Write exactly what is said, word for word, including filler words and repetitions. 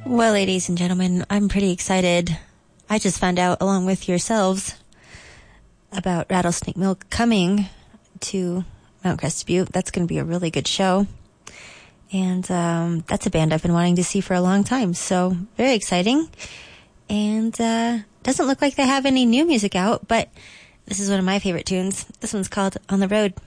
Well, ladies and gentlemen, I'm pretty excited. I just found out, along with yourselves, about Rattlesnake Milk coming to Mount Crested Butte. That's going to be a really good show. And um, that's a band I've been wanting to see for a long time. So, very exciting. And uh, doesn't look like they have any new music out, but this is one of my favorite tunes. This one's called On the Road.